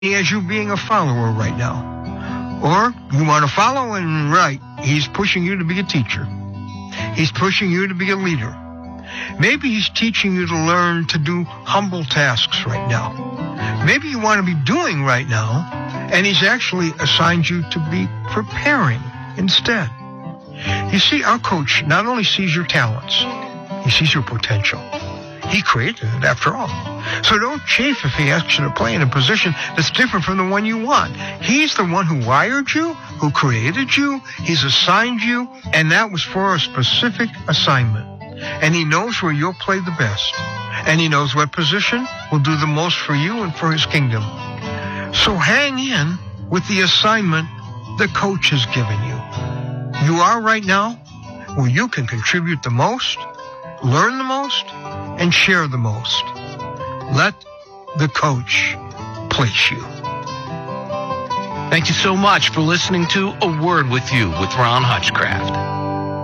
as you being a follower right now. Or you want to follow and he's pushing you to be a teacher. He's pushing you to be a leader. Maybe he's teaching you to learn to do humble tasks right now. Maybe you want to be doing right now, and he's actually assigned you to be preparing instead. You see, our coach not only sees your talents, he sees your potential. He created it, after all. So don't chafe if he asks you to play in a position that's different from the one you want. He's the one who wired you, who created you, he's assigned you, and that was for a specific assignment. And he knows where you'll play the best. And he knows what position will do the most for you and for his kingdom. So hang in with the assignment the coach has given you. You are right now where you can contribute the most, learn the most, and share the most. Let the coach place you. Thank you so much for listening to A Word With You with Ron Hutchcraft.